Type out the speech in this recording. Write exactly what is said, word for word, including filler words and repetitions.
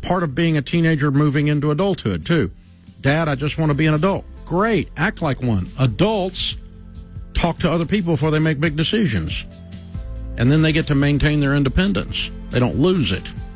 part of being a teenager moving into adulthood, too. Dad, I just want to be an adult. Great. Act like one. Adults talk to other people before they make big decisions. And then they get to maintain their independence. They don't lose it.